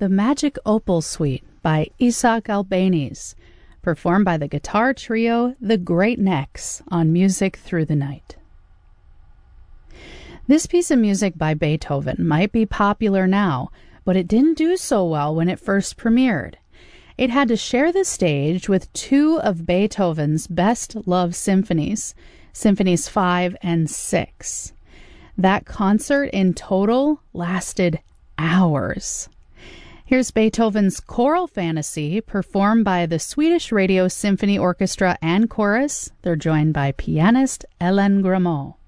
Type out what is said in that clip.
The Magic Opal Suite by Isaac Albéniz, performed by the guitar trio The Great Necks on Music Through the Night. This piece of music by Beethoven might be popular now, but it didn't do so well when it first premiered. It had to share the stage with two of Beethoven's best-loved symphonies, Symphonies 5 and 6. That concert in total lasted hours. Here's Beethoven's Choral Fantasy, performed by the Swedish Radio Symphony Orchestra and Chorus. They're joined by pianist Ellen Grammont.